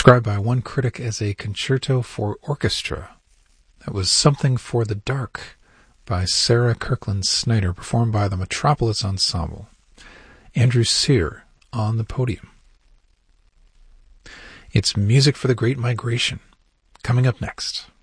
described by one critic as a concerto for orchestra. That was Something for the Dark by Sarah Kirkland Snyder, performed by the Metropolis Ensemble. Andrew Sear on the podium. It's Music for the Great Migration, coming up next.